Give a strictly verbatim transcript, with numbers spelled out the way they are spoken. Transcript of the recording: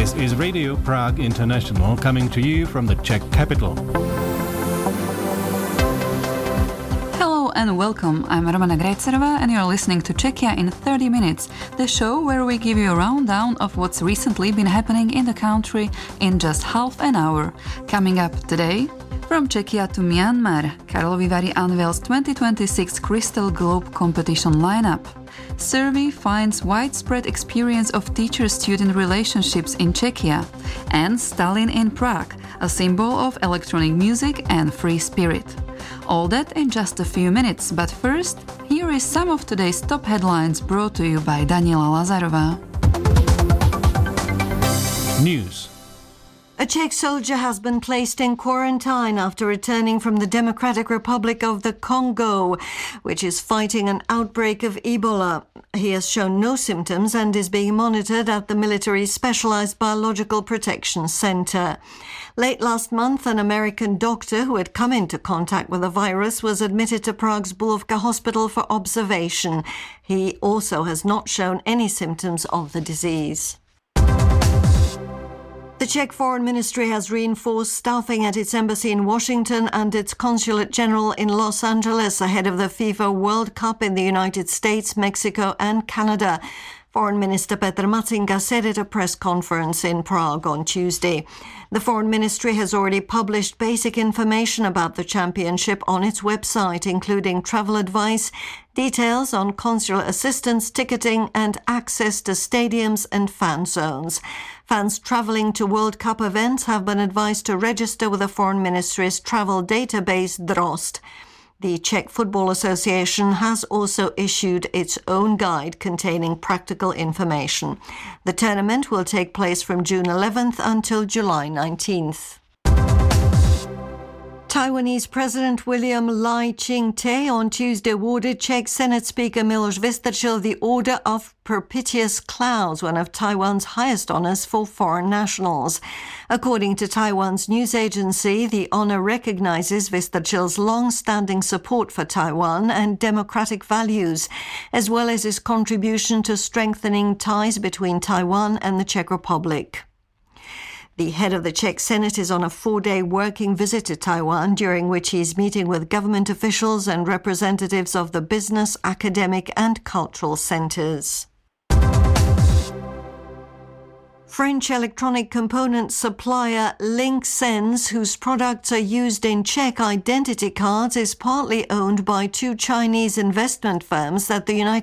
This is Radio Prague International coming to you from the Czech capital. Hello and welcome. I'm Romana Grejcerova and you're listening to Czechia in thirty minutes, the show where we give you a rundown of what's recently been happening in the country in just half an hour. Coming up today, from Czechia to Myanmar, Karlovy Vary unveils twenty twenty-six Crystal Globe competition lineup. Survey finds widespread experience of teacher-student relationships in Czechia, and Stalin in Prague, a symbol of electronic music and free spirit. All that in just a few minutes, but first, here is some of today's top headlines brought to you by Daniela Lazarova. News. A Czech soldier has been placed in quarantine after returning from the Democratic Republic of the Congo, which is fighting an outbreak of Ebola. He has shown no symptoms and is being monitored at the military Specialized Biological Protection Center. Late last month, an American doctor who had come into contact with the virus was admitted to Prague's Bulovka Hospital for observation. He also has not shown any symptoms of the disease. The Czech Foreign Ministry has reinforced staffing at its embassy in Washington and its consulate general in Los Angeles ahead of the FIFA World Cup in the United States, Mexico and Canada. Foreign Minister Petr Matzinga said at a press conference in Prague on Tuesday. The Foreign Ministry has already published basic information about the championship on its website, including travel advice, details on consular assistance, ticketing and access to stadiums and fan zones. Fans travelling to World Cup events have been advised to register with the Foreign Ministry's travel database Drozd. The Czech Football Association has also issued its own guide containing practical information. The tournament will take place from June eleventh until July nineteenth. Taiwanese President William Lai Ching-te on Tuesday awarded Czech Senate Speaker Miloš Vystrčil the Order of Propitious Clouds, one of Taiwan's highest honors for foreign nationals. According to Taiwan's news agency, the honor recognizes Vystrčil's long-standing support for Taiwan and democratic values, as well as his contribution to strengthening ties between Taiwan and the Czech Republic. The head of the Czech Senate is on a four-day working visit to Taiwan, during which he is meeting with government officials and representatives of the business, academic and cultural centres. French electronic component supplier Linxens, whose products are used in Czech identity cards, is partly owned by two Chinese investment firms that the United